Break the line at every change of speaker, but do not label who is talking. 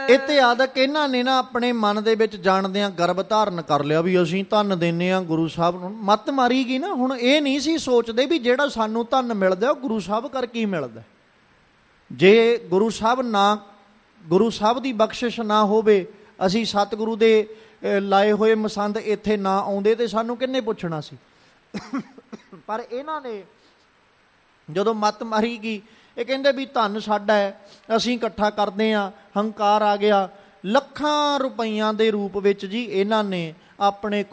ਇਤਿਆਦਿਕ ਇਹਨਾਂ ਨੇ ਨਾ ਆਪਣੇ ਮਨ ਦੇ ਵਿੱਚ ਜਾਣਦਿਆਂ ਗਰਭ ਧਾਰਨ ਕਰ ਲਿਆ ਵੀ ਅਸੀਂ ਧਨ ਦਿੰਦੇ ਹਾਂ ਗੁਰੂ ਸਾਹਿਬ ਨੂੰ। ਮੱਤ ਮਾਰੀ ਗਈ ਨਾ। ਹੁਣ ਇਹ ਨਹੀਂ ਸੀ ਸੋਚਦੇ ਵੀ ਜਿਹੜਾ ਸਾਨੂੰ ਧਨ ਮਿਲਦਾ ਉਹ ਗੁਰੂ ਸਾਹਿਬ ਕਰਕੇ ਹੀ ਮਿਲਦਾ। ਜੇ ਗੁਰੂ ਸਾਹਿਬ ਦੀ ਬਖਸ਼ਿਸ਼ ਨਾ ਹੋਵੇ, ਅਸੀਂ ਸਤਿਗੁਰੂ ਦੇ ਲਾਏ ਹੋਏ ਮਸੰਦ ਇੱਥੇ ਨਾ ਆਉਂਦੇ ਤੇ ਸਾਨੂੰ ਕਿਹਨੇ ਪੁੱਛਣਾ ਸੀ। ਪਰ ਇਹਨਾਂ ਨੇ ਜਦੋਂ ਮੱਤ ਮਾਰੀ ਗਈ, ਇਹ ਕਹਿੰਦੇ ਵੀ ਧਨ ਸਾਡਾ ਹੈ, ਅਸੀਂ ਇਕੱਠਾ ਕਰਦੇ ਹਾਂ। ਹੰਕਾਰ ਆ ਗਿਆ। ਲੱਖਾਂ ਰੁਪਈਆਂ ਦੇ ਰੂਪ ਵਿੱਚ ਜੀ ਇਹਨਾਂ ਨੇ ਆਪਣੇ